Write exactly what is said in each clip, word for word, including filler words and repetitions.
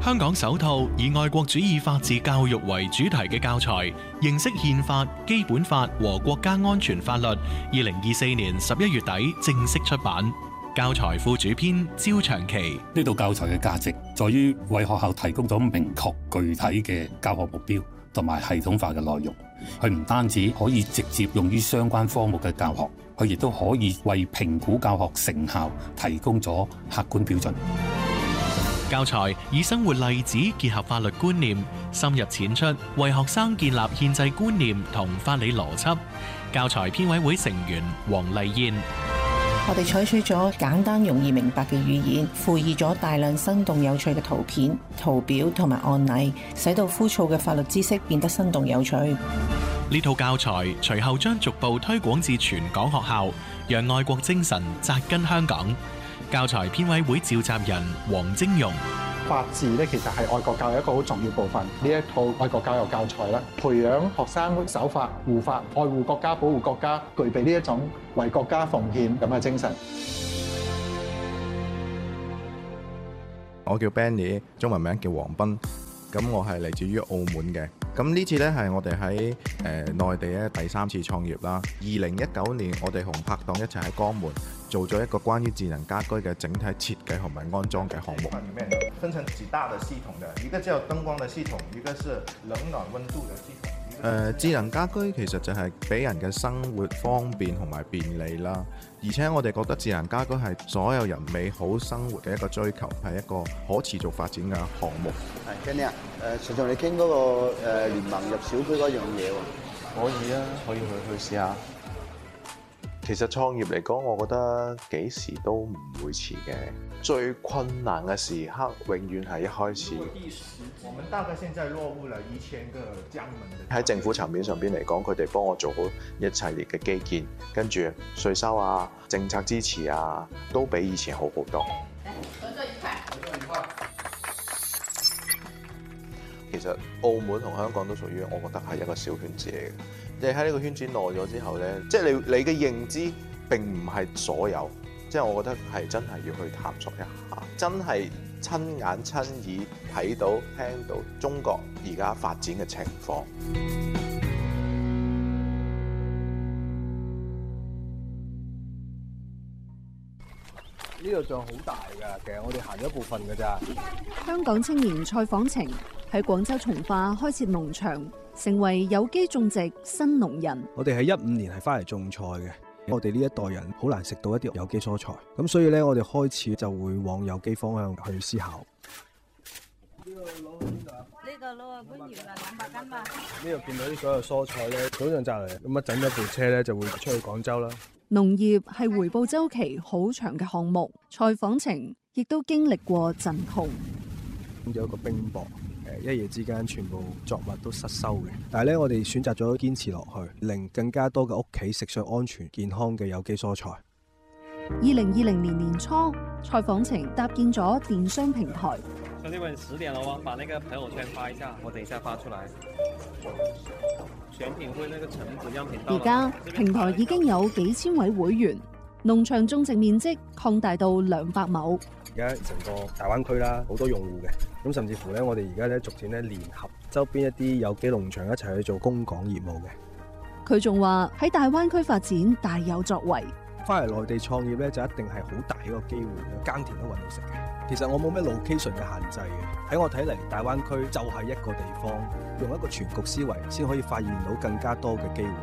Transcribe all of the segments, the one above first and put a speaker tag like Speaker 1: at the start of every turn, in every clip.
Speaker 1: 香港首套以愛國主義法治教育為主題嘅教材，認識憲法、基本法和國家安全法律，二零二四年十一月底正式出版。教材副主編焦長期：
Speaker 2: 呢套教材嘅價值在於為學校提供咗明確具體嘅教學目標同埋系統化嘅內容。佢唔單止可以直接用於相關科目嘅教學，佢亦都可以為評估教學成效提供咗客觀標準。
Speaker 1: 教材以生活例子結合法律觀念，深入淺出，為學生建立憲制觀念同法理邏輯。教材編委會成員黃麗燕：
Speaker 3: 我哋採取咗簡單容易明白嘅語言，附以咗大量生動有趣嘅圖片、圖表同埋案例，使到枯燥嘅法律知識變得生動有趣。
Speaker 1: 呢套教材隨後將逐步推廣至全港學校，讓愛國精神扎根香港。教材編委會召集人黃晶容：
Speaker 4: 法治咧，其實係愛國教育一個好重要部分。呢一套愛國教育教材咧，培養學生守法、護法、愛護國家、保護國家，具備呢一種為國家奉獻咁嘅精神。
Speaker 5: 我叫 Benny， 中文名叫黃斌。咁我係嚟自於澳門嘅。咁呢次呢，係我哋喺誒內地咧第三次創業啦。二零一九年，我哋同拍檔一齊喺江門做咗一個關於智能家居嘅整體設計同埋安裝嘅項目。
Speaker 6: 裡面分成幾大的系統的，一個叫燈光的系統，一個是冷暖溫度的系統。
Speaker 5: 誒、呃、智能家居其實就係俾人嘅生活方便同埋便利啦，而且我哋覺得智能家居係所有人美好生活嘅一個追求，係一個可持續發展嘅項目。
Speaker 7: 係 Kenny 啊，誒想同你傾嗰個誒聯盟入小區嗰樣嘢喎。
Speaker 8: 可以啊，可以去去試下。其實創業嚟講，我覺得幾時都唔會遲嘅。最困難嘅時刻，永遠係一開始。
Speaker 6: 我們大概現在落戶了一千個江門的。
Speaker 8: 喺政府層面上邊嚟講，佢哋幫我做好一系列嘅基建，跟住稅收啊、政策支持啊，都比以前好好多。
Speaker 9: 合作愉快，合作愉快。
Speaker 8: 其實澳門同香港都屬於，我覺得係一個小圈子嚟嘅。你喺呢個圈子耐咗之後呢，即係你你嘅認知並唔係所有，即係我覺得係真係要去探索一下，真係親眼親耳睇到聽到中國而家發展嘅情況。
Speaker 10: 呢度仲好大㗎，其實我哋行咗一部分㗎咋。
Speaker 11: 香港青年蔡訪程喺廣州從化開設農場，成為有機種植新農人。
Speaker 10: 我哋喺一五年係翻嚟種菜嘅，我哋呢一代人好難食到一啲有機蔬菜，咁所以咧我哋開始就會往有機方向去思考。呢個攞去邊度啊？呢個攞去番禺啦，兩百斤嘛。呢度見到啲所有蔬菜咧，早上摘嚟，咁一整咗部車咧就會出去廣州啦。
Speaker 11: 農業係回報週期好長嘅項目，蔡訪程亦都經歷過陣窮。
Speaker 10: 有一個冰雹，誒一夜之間全部作物都失收嘅。但係咧，我哋選擇咗堅持落去，令更加多嘅屋企食上安全健康嘅有機蔬菜。
Speaker 11: 二零二零年年初，蔡訪程搭建咗電商平台。
Speaker 12: 兄弟們，十點了喎，把那個朋友圈發一下，我等一下發出來。選品會那個橙子樣品到。
Speaker 11: 而家平台已經有幾千位會員，農場種植面積擴大到兩百畝。
Speaker 10: 而家成個大灣區啦，好多用戶嘅，咁甚至乎咧，我哋而家咧逐漸咧聯合周邊一啲有機農場一齊去做供港業務嘅。
Speaker 11: 佢仲話喺大灣區發展大有作為。
Speaker 10: 翻嚟內地創業咧，就一定係好大一個機會嘅，耕田都搵到食嘅。其實我冇咩 location 嘅限制嘅，喺我睇嚟，大灣區就係一個地方，用一個全局思維，先可以發現到更加多嘅機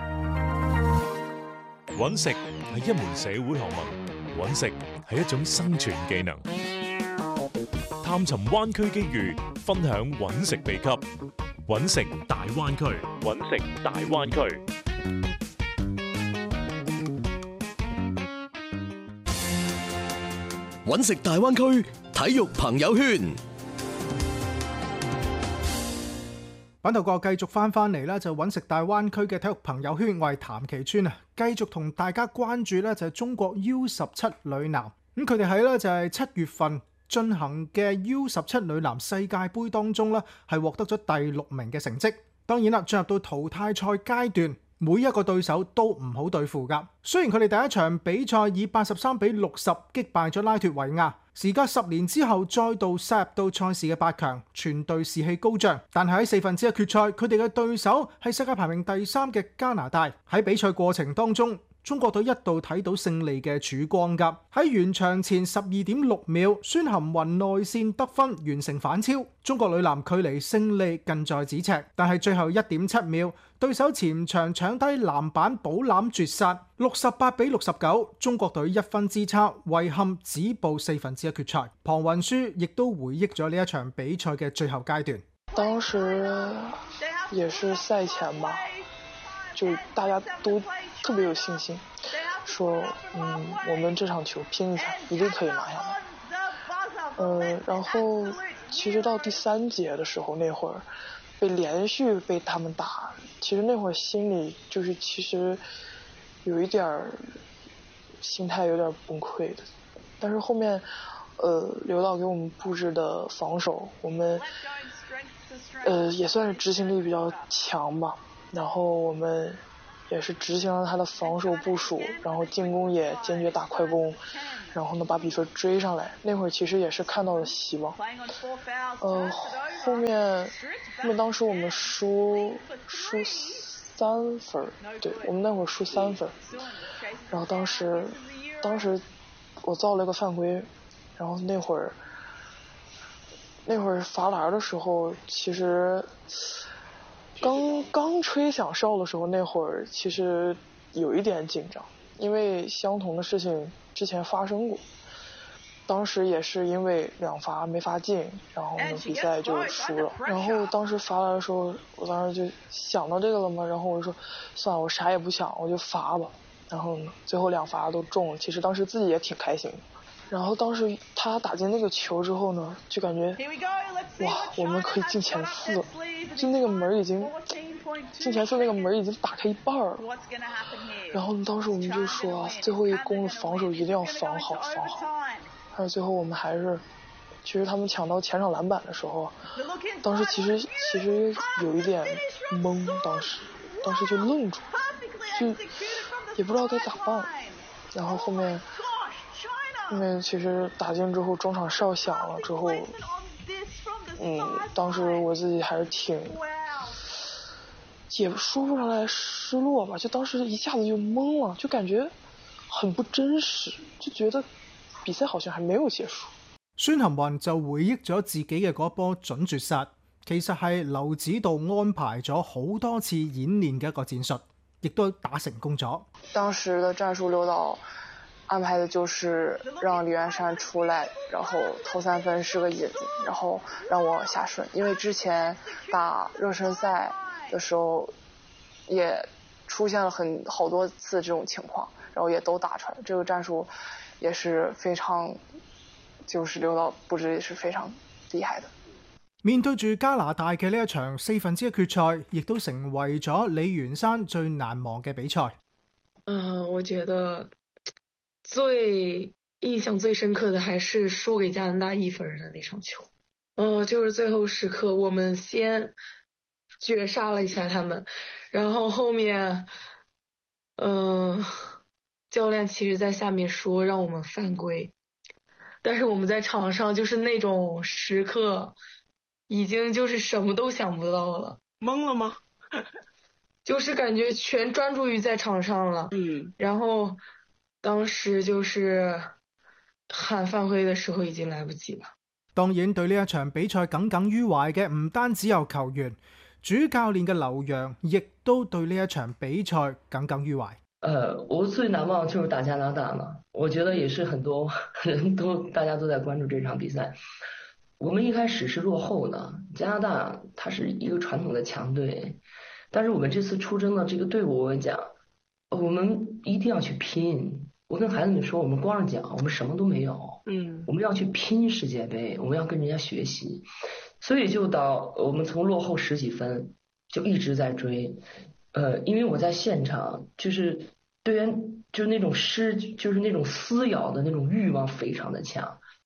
Speaker 10: 會。
Speaker 13: 搵食係一門社會學問，搵食係一種生存技能。探尋灣區機遇，分享搵食秘笈。搵食大灣區，搵食大灣區。
Speaker 14: 搵食大灣區體育朋友圈，
Speaker 15: 版頭哥繼續翻翻嚟啦，就搵食大灣區嘅體育朋友圈，我係譚其川啊，繼續同大家關注咧就係中國 U 十七女籃，咁佢哋喺咧就係七月份進行嘅 U 十七女籃世界盃當中咧係獲得咗第六名嘅成績。當然啦，進入到淘汰賽階段， 每一個對手都唔好對付㗎。雖然佢哋第一場比賽以八十三比六十擊敗咗拉脫維亞，時隔十年之後再度殺入到賽事嘅八強，全隊士氣高漲。但係喺四分之一決賽，佢哋嘅對手係世界排名第三嘅加拿大。喺比賽過程當中，中國隊一度睇到勝利嘅曙光㗎。喺完場前十二點六秒，孫涵雲內線得分完成反超，中國女籃距離勝利近在咫尺。但係最後一點七秒，對手前場搶低籃板補籃絕殺，六十八比六十九，中國隊一分之差，遺憾止步四分之一決賽。龐雲舒亦都回憶咗呢一場比賽嘅最後階段。
Speaker 16: 當時也是賽前吧，就大家都特別有信心，說嗯，我們這場球拼一下，一定可以拿下來。呃，然後其實到第三節的時候，那會兒被連續被他們打，其實那會兒心裡就是其實有一點兒心態有點崩潰的。但是後面，呃，劉導給我們佈置的防守，我們呃也算是執行力比較強吧。然後我們也是執行了他的防守部署，然後進攻也堅決打快攻，然後呢把比分追上來。那會兒其實也是看到了希望。呃，後面，後面當時我們輸輸三分，對，我們那會兒輸三分。然後當時，當時我造了一個犯規，然後那會兒，那會兒罰籃的時候，其實。剛剛吹響哨的時候，那會兒其實有一點緊張，因為相同的事情之前發生過。當時也是因為兩罰沒罰進，然後呢比賽就輸了。然後當時罰籃的時候，我當時就想到這個了嘛，然後我就說算了，我啥也不想，我就罰吧。然後呢最後兩罰都中了，其實當時自己也挺開心的。然後當時他打進那個球之後呢，就感覺哇，我們可以進前四了，就那個門已經進前四那個門已經打開一半了。然後當時我們就說最後一攻的防守一定要防好防好。但是最後我們還是，其實他們搶到前場籃板的時候，當時其實其實有一點懵，當時當時就愣住，就也不知道該咋辦。然後後面。因為其實打進之後，中場哨響了之後，嗯，當時我自己還是挺，也說不上來失落吧，就當時一下子就懵了，就感覺很不真實，就覺得比賽好像還沒有結束。
Speaker 15: 孫涵雲就回憶咗自己嘅嗰波準絕殺，其實係劉指導安排咗好多次演練嘅一個戰術，亦都打成功咗。
Speaker 16: 當時的戰術劉導安排的就是讓李元山出來，然後投三分是個引子，然後讓我下順。因為之前打熱身賽的時候，也出現了很好多次這種情況，然後也都打出來。這個戰術也是非常，就是劉導布置也是非常厲害的。
Speaker 15: 面對住加拿大嘅呢一場四分之一決賽，亦都成為咗李元山最難忘嘅比賽。
Speaker 17: 嗯、呃，我覺得。最印象最深刻的還是輸給加拿大一分的那場球，呃，就是最後時刻我們先絕殺了一下他們，然後後面，嗯、呃，教練其實在下面說讓我們犯規，但是我們在場上就是那種時刻，已經就是什麼都想不到了，懵了嗎？就是感覺全專注於在場上了，嗯，然後。當時就是喊犯規的時候已經來不及了。
Speaker 15: 當然對呢一場比賽耿耿於懷嘅唔單止有球員，主教練嘅劉洋亦都對呢一場比賽耿耿於懷。
Speaker 18: 呃，我最難忘就是打加拿大嘛，我覺得也是很多人都大家都在關注這場比賽。我們一開始是落後的，加拿大它是一個傳統的強隊，但是我們這次出征的這個隊伍，我講，我們一定要去拼。我跟孩子們說，我們光着腳，我們什麼都沒有。嗯，我們要去拼世界杯，我們要跟人家學習。所以就到我們從落後十幾分就一直在追。呃，因為我在現場，就是隊員就是那種失，就是那種撕咬的那種慾望非常的強。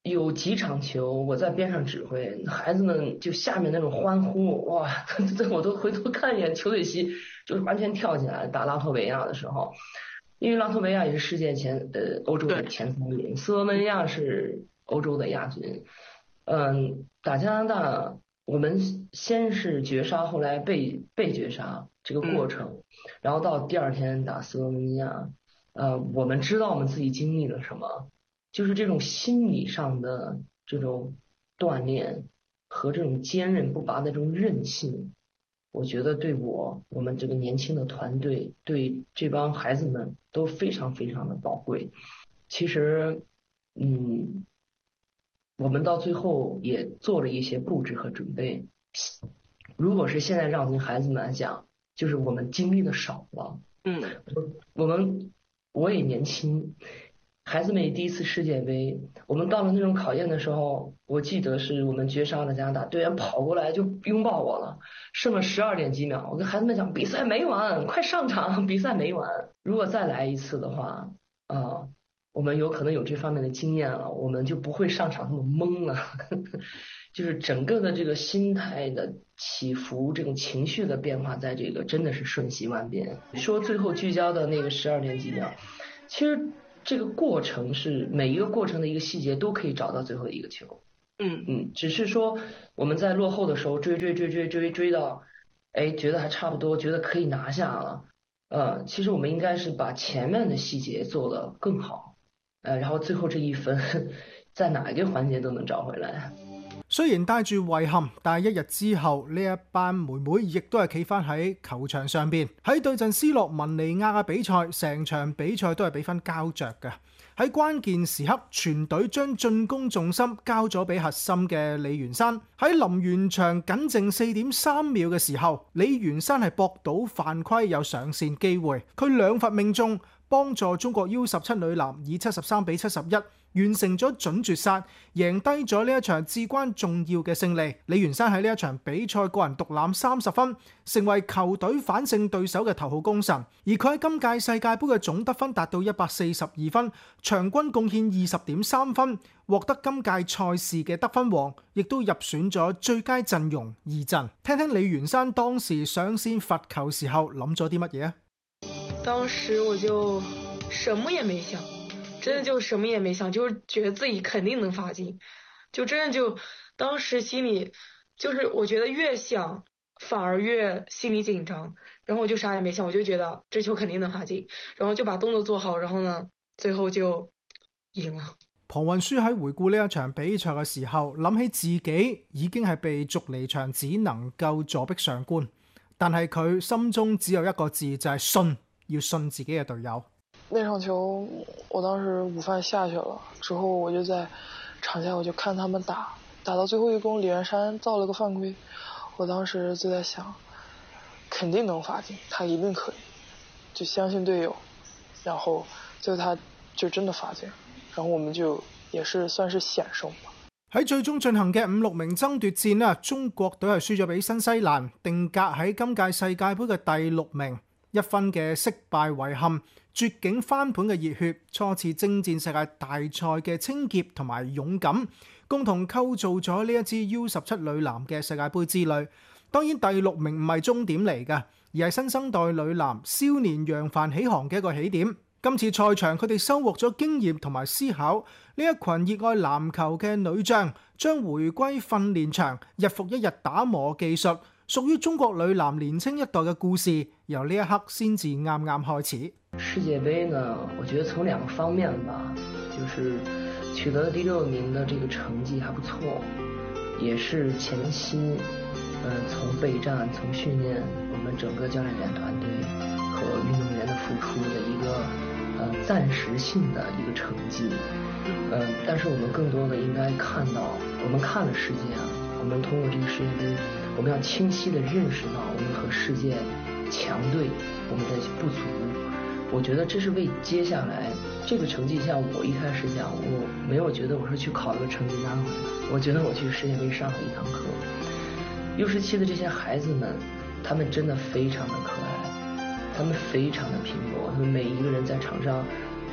Speaker 18: 有几场球我在边上指挥，孩子们就下面那种欢呼，哇，这我都回头看一眼球队席，就是完全跳起来。打拉脱维亚的时候，因为拉脱维亚也是世界前呃欧洲的前三名，斯洛文尼亚是欧洲的亚军。嗯，打加拿大，我们先是绝杀，后来被被绝杀这个过程，嗯、然后到第二天打斯洛文尼亚，呃，我们知道我们自己经历了什么。就是这种心理上的这种锻炼和这种坚韧不拔的这种韧性，我觉得对我我们这个年轻的团队，对这帮孩子们都非常非常的宝贵。其实，嗯，我们到最后也做了一些布置和准备。如果是现在让跟孩子们来讲，就是我们经历的少了。嗯，我们我也年轻。孩子们也第一次世界杯，我们到了那种考验的时候，我记得是我们绝杀了加拿大，队员跑过来就拥抱我了，剩了十二点几秒，我跟孩子们讲比赛没完，快上场，比赛没完。如果再来一次的话，啊、呃，我们有可能有这方面的经验了，我们就不会上场那么懵了，就是整个的这个心态的起伏，这种情绪的变化，在这个真的是瞬息万变。说最后聚焦的那个十二点几秒，其实。这个过程是每一个过程的一个细节都可以找到最后的一个球，嗯嗯，只是说我们在落后的时候追追追追追追到，哎，觉得还差不多，觉得可以拿下了，呃，其實我們應該是把前面的細節做得更好，呃，然後最後這一分在哪一個環節都能找回來。
Speaker 15: 雖然帶住遺憾，但係一日之後呢一班妹妹亦都係企翻喺球場上邊，喺對陣斯洛文尼亞嘅比賽，成場比賽都係比分膠着嘅。喺關鍵時刻，全隊將進攻重心交咗俾核心嘅李元山。喺臨完場僅剩四點三秒嘅時候，李元山係搏到犯規有上線機會，佢兩罰命中，幫助中國 U 十七女籃以七十三比七十一完成咗準絕殺，贏低咗呢一場至關重要嘅勝利。李元山喺呢一場比賽個人獨攬三十分，成為球隊反勝對手嘅頭號功臣。而佢喺今屆世界盃嘅總得分達到一百四十二分，場均貢獻二十點三分，獲得今屆賽事嘅得分王，亦都入選咗最佳陣容二陣。聽聽李元山當時上線罰球時候諗咗啲乜嘢啊？
Speaker 17: 當時我就什麼也沒想。真的就什麼也沒想，就是覺得自己肯定能罰進，就真的就當時心裡就是我覺得越想反而越心裡緊張，然後我就啥也沒想，我就覺得這球肯定能罰進，然後就把動作做好，然後呢最後就贏了。
Speaker 15: 龐雲舒喺回顧呢一場比賽嘅時候，諗起自己已經係被逐離場，只能夠坐壁上觀，但係佢心中只有一個字，就係信，要信自己嘅隊友。
Speaker 16: 那場球我當時午飯下去了之後，我就在場下我就看他們打打到最後一攻，李元山造了個犯規，我當時就在想肯定能罰進，他一定可以，就相信隊友，然後最後他就真的罰進，然後我們就也是算是險勝吧。
Speaker 15: 喺最終進行嘅五六名爭奪戰啦，中國隊係輸咗俾新西蘭，定格喺今屆世界盃嘅第六名，一分嘅惜敗遺憾，絕境翻盤嘅熱血，初次征戰世界大賽嘅清潔同埋勇敢，共同構造咗呢一支 U 十七女籃嘅世界盃之旅。當然第六名唔係終點嚟㗎，而係新生代女籃少年揚帆起航嘅一個起點。今次賽場佢哋收穫咗經驗同埋思考，呢一群熱愛籃球嘅女將將回歸訓練場，日復一日打磨技術。屬於中國女籃年輕一代嘅故事，由呢一刻先至啱啱開始。
Speaker 18: 世界盃呢，我覺得從兩個方面吧，就是取得了第六名的這個成績還不錯，也是前期，嗯、呃，從備戰、從訓練，我們整個教練員團隊和運動員的付出的一個，呃，暫時性的一個成績。嗯、呃，但是我們更多的應該看到，我們看了世界啊，我們通過這個世界盃。我們要清晰地認識到我們和世界強隊我們的不足，我覺得這是為接下來這個成績，像我一開始講，我沒有覺得我是去考了個成績單回來，我覺得我去世界盃上了一堂課。U 十七的這些孩子們，他們真的非常的可愛，他們非常的拼搏，他們每一個人在場上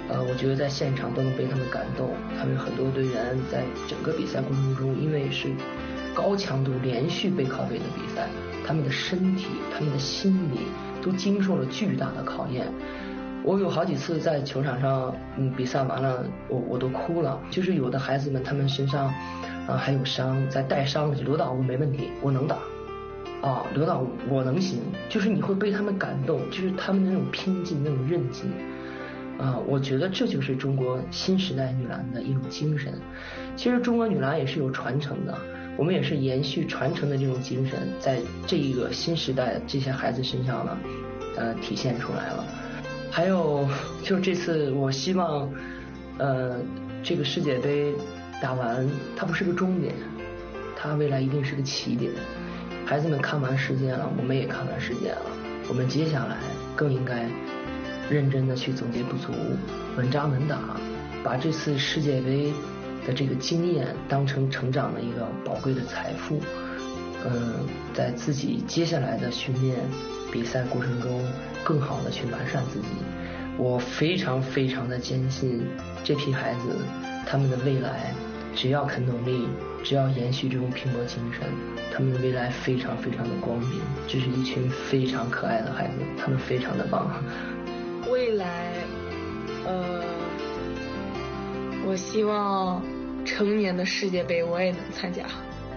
Speaker 18: 呃，我觉得在现场都能被他们感动。他们很多队员在整个比赛过程中，因为是高强度连续背靠背的比赛，他们的身体、他们的心理都经受了巨大的考验。我有好几次在球场上，嗯，比赛完了，我我都哭了。就是有的孩子们，他们身上，啊、呃、还有伤，在带伤的，刘导我没问题，我能打。啊，刘导我能行。就是你会被他们感动，就是他们那种拼劲、那种韧劲。啊，我觉得这就是中国新时代女篮的一种精神。其实中国女篮也是有传承的，我们也是延续传承的这种精神，在这一个新时代这些孩子身上呢，呃，体现出来了。还有就这次，我希望，呃，这个世界杯打完，它不是个终点，它未来一定是个起点。孩子们看完世界了，我们也看完世界了，我们接下来更应该认真的去总结不足，稳扎稳打，把这次世界杯的这个经验当成成长的一个宝贵的财富。嗯，在自己接下来的训练比赛过程中，更好的去完善自己。我非常非常的坚信，这批孩子他们的未来，只要肯努力，只要延续这种拼搏精神，他们的未来非常非常的光明。这是一群非常可爱的孩子，他们非常的棒。
Speaker 17: 未来，呃，我希望成年的世界杯我也能參加。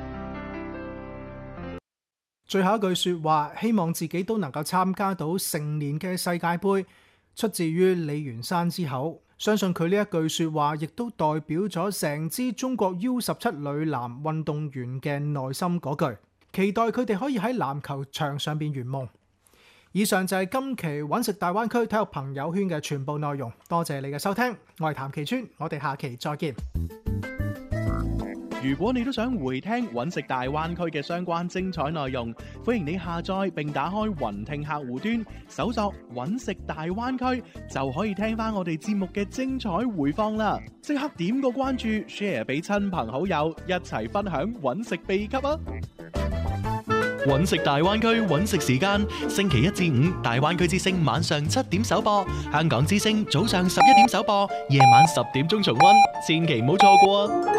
Speaker 15: 最後一句說話，希望自己都能夠參加到成年嘅世界盃，出自於李元山之口。相信佢呢一句說話，亦都代表咗成支中國 U 十七女籃運動員嘅內心嗰句，期待佢哋可以喺籃球場上邊圓夢。以上就係今期揾食大灣區體育朋友圈嘅全部內容，多謝你嘅收聽，我係譚其川，我哋下期再見。
Speaker 1: 如果你都想回聽揾食大灣區嘅相關精彩內容，歡迎你下載並打開雲聽客戶端，搜索揾食大灣區，就可以聽翻我哋節目嘅精彩回放啦！即刻點個關注 ，share 俾親朋好友，一齊分享揾食秘笈啊！揾食大灣區揾食時間，星期一至五大灣區之聲晚上七點首播，香港之聲早上十一點首播，夜晚十點鐘重溫，千祈唔好錯過啊！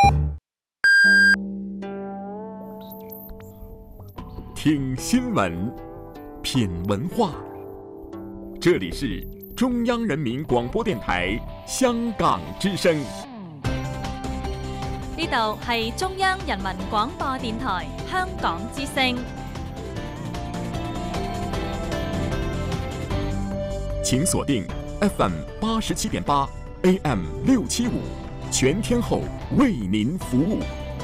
Speaker 19: 聽新聞，品文化，這裡是中央人民廣播電台香港之聲。
Speaker 20: 呢度係中央人民廣播電台香港之聲。
Speaker 19: 請鎖定 F M 八十七點八 A M 六七五，全天候為您服務。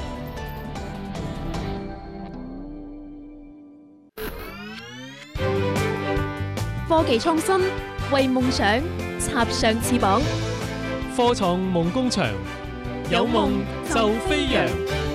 Speaker 21: 科技創新，為夢想插上翅膀。
Speaker 22: 科創夢工場，有夢就飛揚。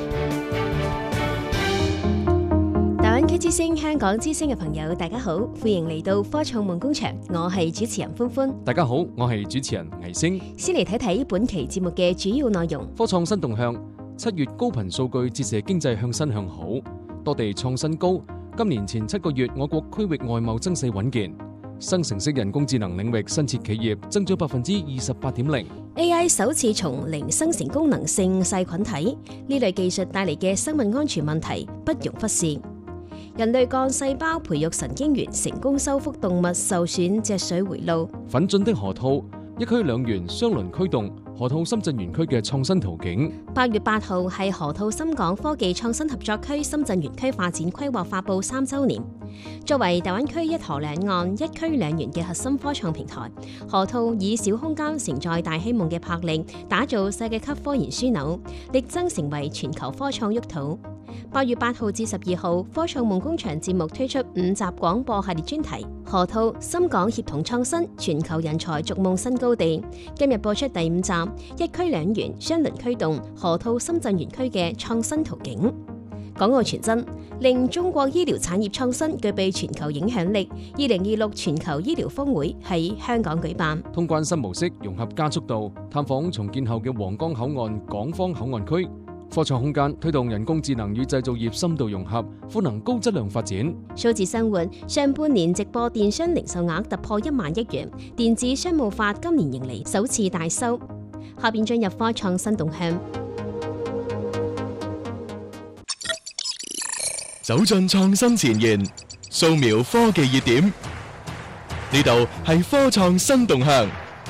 Speaker 23: 大灣區之聲、香港之聲嘅朋友，大家好，歡迎嚟到科創夢工場，我係主持人歡歡。
Speaker 24: 大家好，我係主持人倪星。
Speaker 23: 先嚟睇睇本期節目嘅主要內容。
Speaker 24: 科創新動向，七月高頻數據折射經濟向新向好，多地創新高。今年前七個月，我國區域外貿增勢穩健。生成式人工智能領域新設企業增長百分之二十八點零。
Speaker 23: A I 首次從零生成功能性細菌體，呢類技術帶嚟嘅生物安全問題不容忽視。人類幹細胞培育神經元成功修復動物受損脊髓回路。
Speaker 24: 奮進的河套，一區兩園雙輪驅動河套深圳園區嘅創新途徑。
Speaker 23: 八月八號係河套深港科技創新合作區深圳園區發展規劃發布三週年。作為大灣區一河兩岸一區兩園嘅核心科創平台，河套以小空間承載大希望嘅魄力，打造世界級科研樞紐，力爭成為全球科創沃土。八月八號至十二號，科創夢工場節目推出五集廣播系列專題，河套深港協同創新，全球人才逐夢新高地。今日播出第五集，一區兩園雙輪驅動河套深圳園區嘅創新途徑。港澳傳真令中國醫療產業創新具備全球影響力。二零二六全球醫療峰會喺香港舉辦。
Speaker 24: 通關新模式融合加速度，探訪重建後嘅皇崗口岸港方口岸區。 科創空間推動人工智能與製造業深度融合，賦能高質量發展。
Speaker 23: 數字生活上半年直播電商零售額突破一萬億元，電子商務法今年迎嚟首次大收。下邊進入科創新動向，
Speaker 1: 走進創新前沿，掃描科技熱點。呢度係科創新動向。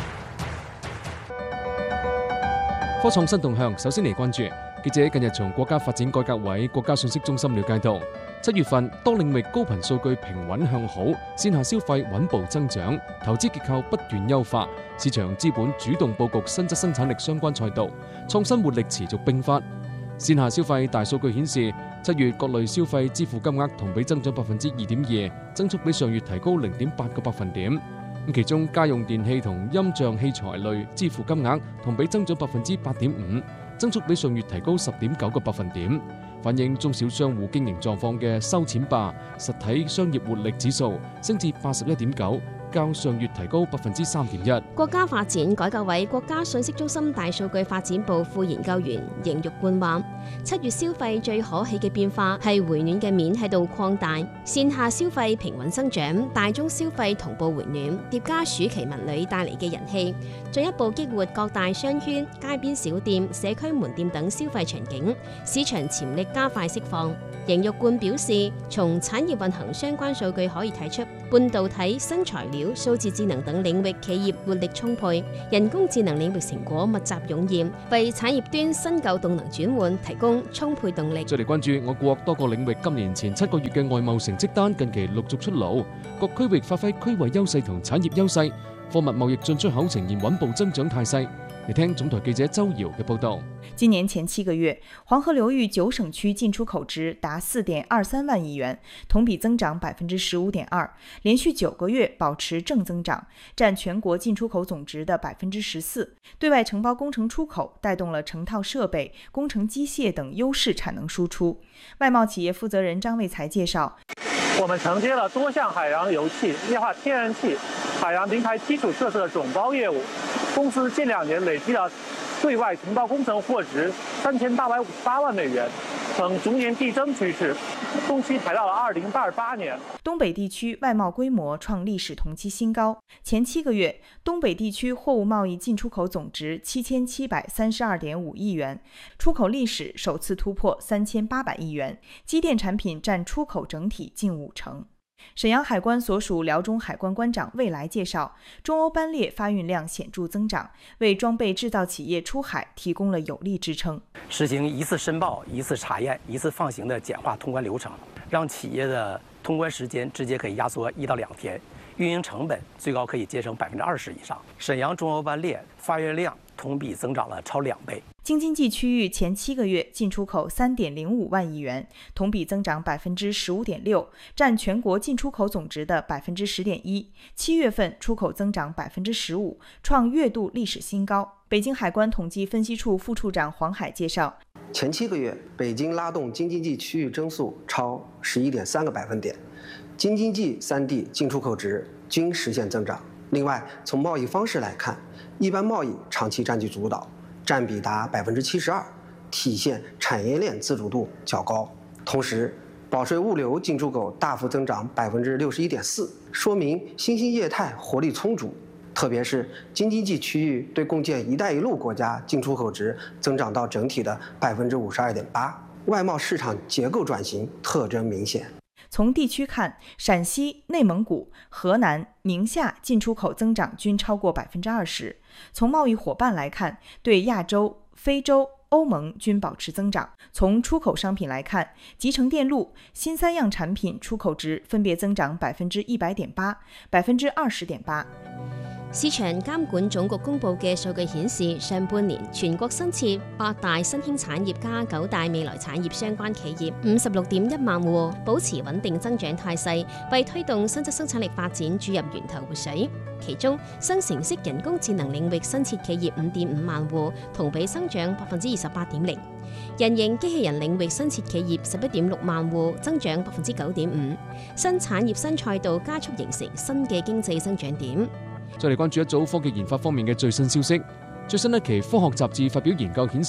Speaker 24: 科創新動向，首先嚟關注。記者近日從國家發展改革委國家信息中心了解到，七月份多領域高頻數據平穩向好，線下消費穩步增長，投資結構不斷優化，市場資本主動佈局新質生產力相關賽道，創新活力持續迸發。線下消費大數據顯示，七月各類消費支付金額同比增長百分之二點二，增速比上月提高零點八個百分點。咁其中家用電器同音像器材類支付金額同比增長百分之八點五。增速比上月提高十點九個百分點，反映中小商戶經營狀況嘅收錢霸實體商業活力指數升至八十一點九，較上月提高百分之三點一。
Speaker 23: 國家發展改革委國家信息中心大數據發展部副研究員邢玉冠話：七月消費最可喜嘅變化係回暖嘅面喺度擴大，線下消費平穩增長，大宗消費同步回暖，疊加暑期文旅帶嚟嘅人氣，進一步激活各大商圈、街邊小店、社區門店等消費場景，市場潛力加快釋放。邢玉冠表示，從產業運行相關數據可以睇出，半導體、新材料、數字智能等領域企業活力充沛，人工智能領域成果密集湧現，為產業端新舊動能轉換提供充沛動力。
Speaker 24: 再嚟關注我國多個領域今年前七個月嘅外貿成績單近期陸續出爐，各區域發揮區位優勢同產業優勢，貨物貿易進出口呈現穩步增長態勢。嚟聽總台記者周瑤嘅報道。
Speaker 2: 今年前七個月，黃河流域九省區進出口值達四點二三萬億元，同比增長百分之十五點二，連續九個月保持正增長，佔全國進出口總值的百分之十四。對外承包工程出口帶動了成套設備、工程機械等優勢產能輸出。外貿企業負責人張衛才介紹，
Speaker 3: 我們承接了多項海洋油氣、液化天然氣、海洋平台基礎設施的總包業務。公司近兩年累計了對外承包工程貨值三千八百五十八萬美元，呈逐年遞增趨勢，中期排到了二零二八年。
Speaker 2: 東北地區外貿規模創歷史同期新高，前七個月，東北地區貨物貿易進出口總值七千七百三十二點五億元，出口歷史首次突破三千八百億元，機電產品佔出口整體近五成。沈陽海關所屬遼中海關關長魏來介紹，中歐班列發運量顯著增長，為裝備製造企業出海提供了有力支撐。
Speaker 4: 實行一次申報、一次查驗、一次放行的簡化通關流程，讓企業的通關時間直接可以壓縮一到兩天，運營成本最高可以節省百分之二十以上。沈陽中歐班列發運量同比增長了超兩倍。
Speaker 2: 京津冀區域前七個月進出口三點零五萬億元，同比增長百分之十五點六，佔全國進出口總值的百分之十點一。七月份出口增長百分之十五，創月度歷史新高。北京海關統計分析處副處長黃海介紹，
Speaker 5: 前七個月北京拉動京津冀區域增速超十一點三個百分點，京津冀三地進出口值均實現增長。另外，從貿易方式來看，一般貿易長期佔據主導，佔比達百分之七十二，體現產業鏈自主度較高。同時，保稅物流進出口大幅增長百分之六十一點四，說明新興業態活力充足。特別是京津冀區域對共建“一帶一路”國家進出口值增長到整體的百分之五十二點八，外貿市場結構轉型特徵明顯。
Speaker 2: 從地區看，陝西、內蒙古、河南、寧夏進出口增長均超過百分之二十。從貿易夥伴來看，對亞洲、非洲、歐盟均保持增長。從出口商品來看，集成電路、新三樣產品出口值分別增長百分之一百點八、百分之二十點八。
Speaker 23: 市場監管總局公布嘅數據顯示，上半年全國新設八大新興產業加九大未來產業相關企業五十六點一萬戶，保持穩定增長態勢，為推動新質生產力發展注入源頭活水。其中，生成式人工智能領域新設企業五點五萬戶，同比增長百分之二十八點零；人形機器人領域新設企業十一點六萬戶，增長百分之九點五。新產業新賽道加速形成新嘅經濟增長點。
Speaker 24: 再嚟關注一組科技研發方面嘅最新消息。最新一期科學雜誌發表研究顯示，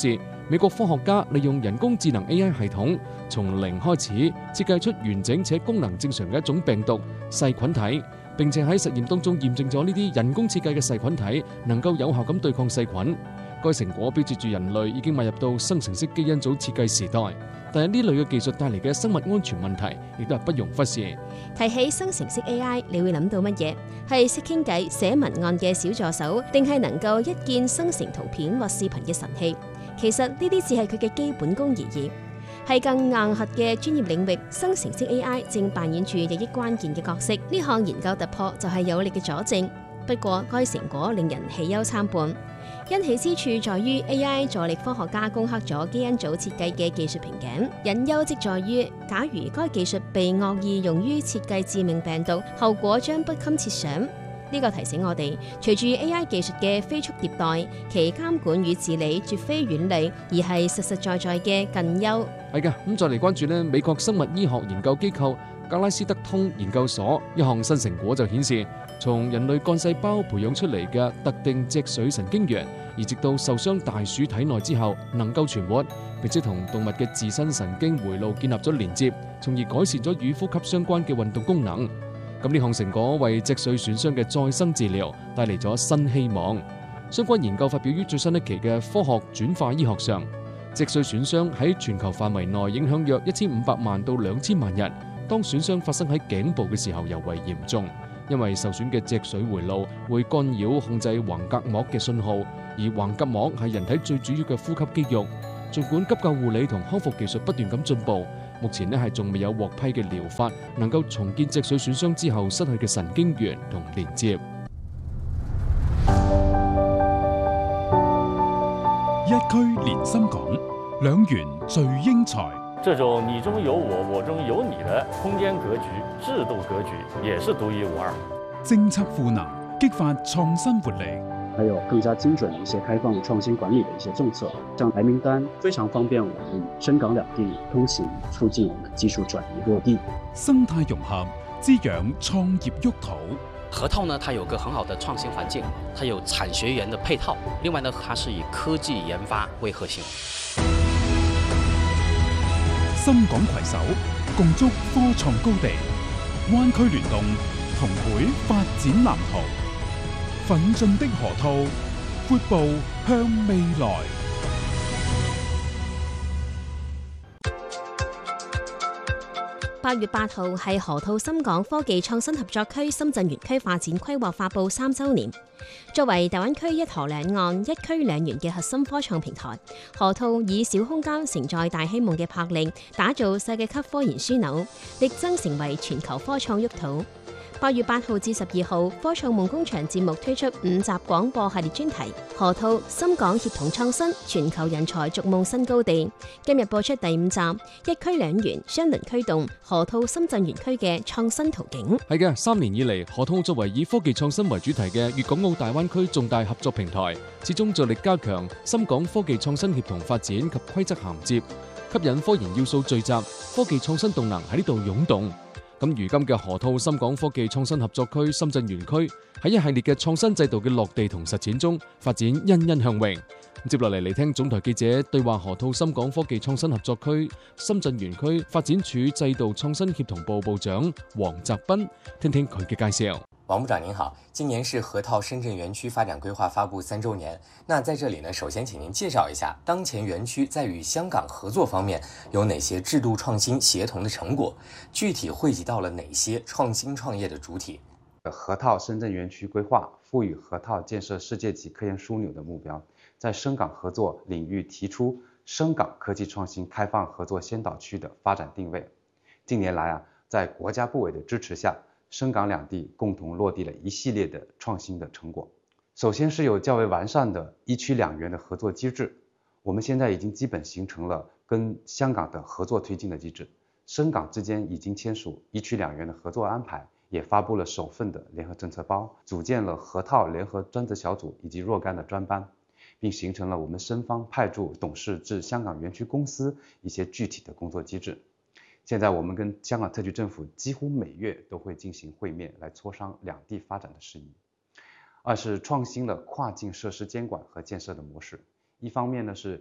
Speaker 24: 美國科學家利用人工智能 A I 系統，從零開始設計出完整且功能正常嘅一種病毒細菌體，並且喺實驗當中驗證咗呢啲人工設計嘅細菌體能夠有效咁對抗細菌。該成果標誌住人類已經邁入到生成式基因組設計時代，但係呢類嘅技術帶嚟嘅生物安全問題，亦都係不容忽視。
Speaker 23: 提起生成式 A I， 你會諗到乜嘢？係識傾偈、寫文案嘅小助手，定係能夠一鍵生成圖片或視頻嘅神器？其實呢啲只係佢嘅基本功而已。係更硬核嘅專業領域，生成式 A I 正扮演住日益關鍵嘅角色。呢項研究突破就係有力嘅佐證。不過，該成果令人喜憂參半。欣喜之處在於 A I 助力科學家攻克咗基因組設計嘅技術瓶頸，隱憂即在於，假如該技術被惡意用於設計致命病毒，後果將不堪設想。呢個提醒我哋，隨住 A I 技術嘅飛速迭代，其監管與治理絕非遠離，而係實實在在嘅近憂。
Speaker 24: 係嘅，咁再嚟關注呢美國生物醫學研究機構格拉斯德通研究所一項新成果就顯示，從人類幹細胞培養出嚟嘅特定脊髓神經元，移植到受傷大鼠體內之後，能夠存活，並且同動物嘅自身神經回路建立咗連接，從而改善咗與呼吸相關嘅運動功能。咁呢項成果為脊髓損傷嘅再生治療帶嚟咗新希望。相關研究發表於最新一期嘅《科學轉化醫學》上。脊髓損傷喺全球範圍內影響約一千五百萬到兩千萬人。當損傷發生喺頸部嘅時候尤為嚴重，因為受損嘅脊髓回路會干擾控制橫膈膜嘅信號，而橫膈膜係人體最主要嘅呼吸肌肉。儘管急救護理同康復技術不斷咁進步，目前呢係仲未有獲批嘅療法能夠重建脊髓損傷之後失去嘅神經元同連接。
Speaker 6: 一區連心港，兩元聚英才。
Speaker 7: 這種你中有我，我中有你的空間格局、制度格局，也是獨一無二。
Speaker 6: 政策賦能，激發創新活力。
Speaker 8: 還有更加精準的一些開放創新管理的一些政策，像白名單非常方便我們深港兩地通行，促進我們技術轉移落地。
Speaker 6: 生態融合，滋養創業沃土。
Speaker 9: 核桃呢，它有個很好的創新環境，它有產學研的配套。另外呢，它是以科技研發為核心。
Speaker 6: 深港攜手，共築科創高地，灣區聯動，同繪發展藍圖。奮進的河套，闊步向未來。
Speaker 23: 八月八號係河套深港科技創新合作區深圳園區發展規劃發布三週年。作為大灣區一河兩岸、一區兩園嘅核心科創平台，河套以小空間承載大希望嘅魄力，打造世界級科研樞紐，力爭成為全球科創沃土。八月八號至十二號，科創夢工場節目推出五集廣播系列專題，河套深港協同創新，全球人才逐夢新高地。今日播出第五集，一區兩園雙輪驅動河套深圳園區嘅創新途徑。
Speaker 24: 係嘅，三年以嚟，河套作為以科技創新為主題嘅粵港澳大灣區重大合作平台，始終着力加強深港科技創新協同發展及規則銜接，吸引科研要素聚集，科技創新動能喺呢度湧動。咁如今嘅河套深港科技創新合作區深圳園區喺一系列嘅創新制度嘅落地同實踐中發展欣欣向榮。接落嚟嚟聽總台記者對話河套深港科技創新合作區深圳園區發展處制度創新協同部部長黃澤斌，聽聽佢嘅介紹。
Speaker 25: 王部長您好，今年是河套深圳園區發展規劃發布三週年。那在這裡呢，首先請您介紹一下當前園區在與香港合作方面有哪些制度創新協同的成果，具體匯集到了哪些創新創業的主體。
Speaker 26: 河套深圳園區規劃賦予河套建設世界級科研樞紐的目標，在深港合作領域提出深港科技創新開放合作先導區的發展定位。近年來啊，在國家部委的支持下，深港兩地共同落地了一系列的創新的成果。首先是有較為完善的一區兩園的合作機制，我們現在已經基本形成了跟香港的合作推進的機制，深港之間已經簽署一區兩園的合作安排，也發布了首份的聯合政策包，組建了河套聯合專責小組以及若干的專班，並形成了我們深方派駐董事至香港園區公司一些具體的工作機制。現在我們跟香港特區政府幾乎每月都會進行會面來磋商兩地發展的事宜。二是創新了跨境設施監管和建設的模式，一方面呢是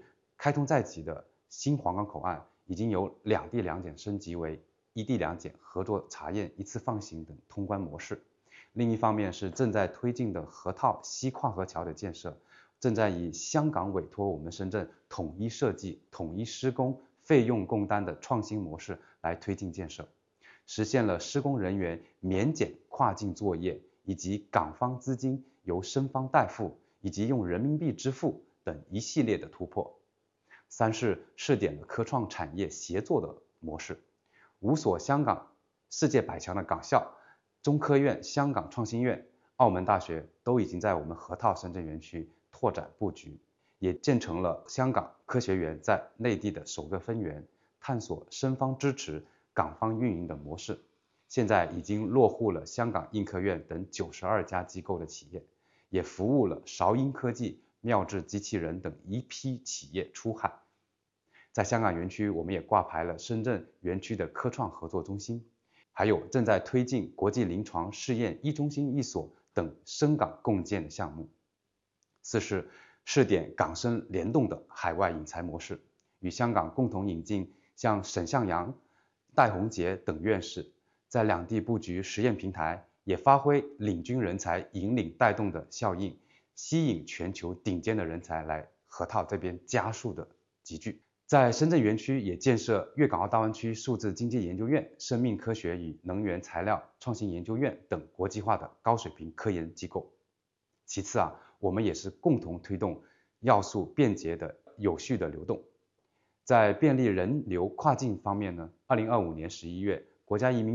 Speaker 26: 开通在即的新皇岗口岸已经由两地两检升级为一地两检合作查验一次放行等通关模式。另一方面是正在推进的河套西跨河桥的建设，正在以香港委托我们深圳统一设计、统一施工、费用共担的创新模式来推进建设，实现了施工人员免检跨境作业，以及港方资金由深方代付，以及用人民币支付等一系列的突破。三是试点了科创产业协作的模式，五所香港世界百强的港校，中科院、香港创新院、澳门大学都已经在我们河套深圳园区拓展布局，也建成了香港科学园在内地的首个分园，探索深方支持、港方运营的模式。现在已经落户了香港印科院等九十二家机构的企业，也服务了韶音科技、妙智机器人等一批企业出海。在香港园区，我们也挂牌了深圳园区的科创合作中心，还有正在推进国际临床试验一中心一所等深港共建的项目。四是试点港深联动的海外引才模式，与香港共同引进像沈向洋、戴宏杰等院士，在两地布局实验平台，也发挥领军人才引领带动的效应，吸引全球顶尖的人才来河套这边加速的集聚。在深圳园区也建设粤港澳大湾区数字经济研究院、生命科学与能源材料创新研究院等国际化的高水平科研机构。其次啊，我们也是共同推动要素便捷的有序的流动。在便利人流跨境方面呢，二零二五年十一月，国家移民